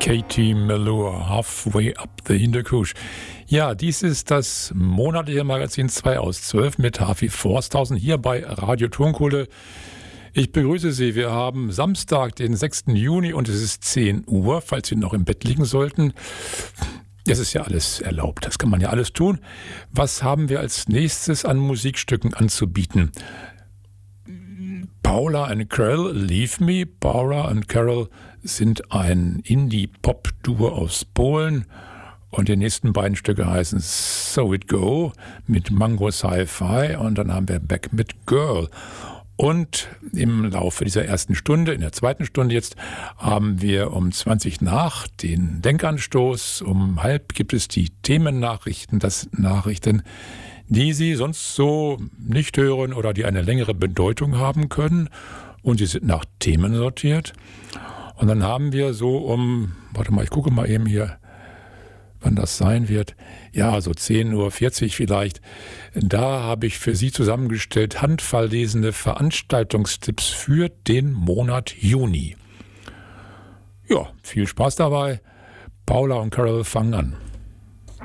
Katie Melua, Halfway Up the Hindukusch. Ja, dies ist das monatliche Magazin 2 aus 12 mit Hafi Forsthausen hier bei Radio Tonkohle. Ich begrüße Sie. Wir haben Samstag, den 6. Juni und es ist 10 Uhr, falls Sie noch im Bett liegen sollten. Es ist ja alles erlaubt, das kann man ja alles tun. Was haben wir als nächstes an Musikstücken anzubieten? Paula and Carol, Leave Me. Paula und Carol sind ein Indie-Pop-Duo aus Polen. Und die nächsten beiden Stücke heißen So It Go mit Mango Sci-Fi und dann haben wir Back mit Girl. Und im Laufe dieser ersten Stunde, in der zweiten Stunde jetzt, haben wir um 20 nach den Denkanstoß. Um halb gibt es die Themennachrichten, das Nachrichten, die Sie sonst so nicht hören oder die eine längere Bedeutung haben können. Und sie sind nach Themen sortiert. Und dann haben wir so warte mal, ich gucke mal eben hier, wann das sein wird. Ja, so 10:40 Uhr vielleicht. Da habe ich für Sie zusammengestellt handverlesene Veranstaltungstipps für den Monat Juni. Ja, viel Spaß dabei. Paula und Carol fangen an.